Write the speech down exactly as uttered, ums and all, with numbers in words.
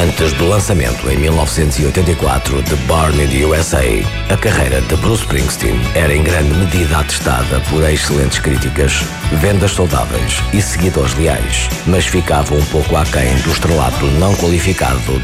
Antes do lançamento em mil novecentos e oitenta e quatro de Born in the U S A, a carreira de Bruce Springsteen era em grande medida atestada por excelentes críticas, vendas saudáveis e seguidores leais, mas ficava um pouco aquém do estrelato não qualificado